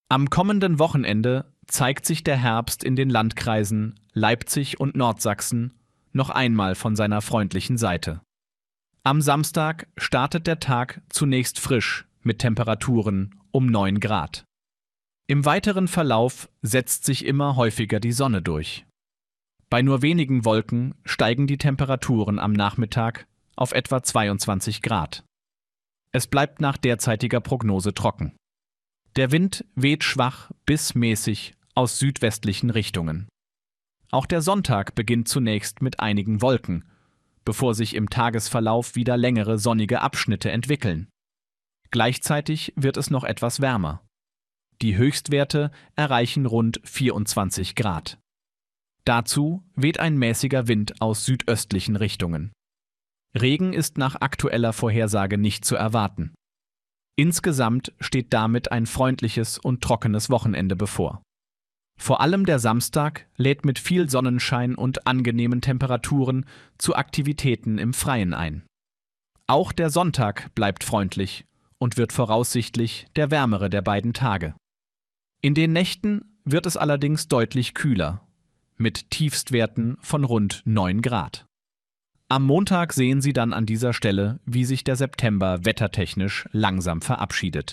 Am kommenden Wochenende zeigt sich der Herbst in den Landkreisen Leipzig und Nordsachsen noch einmal von seiner freundlichen Seite. Am Samstag startet der Tag zunächst frisch mit Temperaturen um 9 Grad. Im weiteren Verlauf setzt sich immer häufiger die Sonne durch. Bei nur wenigen Wolken steigen die Temperaturen am Nachmittag auf etwa 22 Grad. Es bleibt nach derzeitiger Prognose trocken. Der Wind weht schwach bis mäßig aus südwestlichen Richtungen. Auch der Sonntag beginnt zunächst mit einigen Wolken, bevor sich im Tagesverlauf wieder längere sonnige Abschnitte entwickeln. Gleichzeitig wird es noch etwas wärmer. Die Höchstwerte erreichen rund 24 Grad. Dazu weht ein mäßiger Wind aus südöstlichen Richtungen. Regen ist nach aktueller Vorhersage nicht zu erwarten. Insgesamt steht damit ein freundliches und trockenes Wochenende bevor. Vor allem der Samstag lädt mit viel Sonnenschein und angenehmen Temperaturen zu Aktivitäten im Freien ein. Auch der Sonntag bleibt freundlich und wird voraussichtlich der wärmere der beiden Tage. In den Nächten wird es allerdings deutlich kühler, mit Tiefstwerten von rund 9 Grad. Am Montag sehen Sie dann an dieser Stelle, wie sich der September wettertechnisch langsam verabschiedet.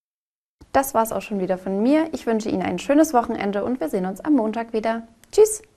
Das war's auch schon wieder von mir. Ich wünsche Ihnen ein schönes Wochenende und wir sehen uns am Montag wieder. Tschüss!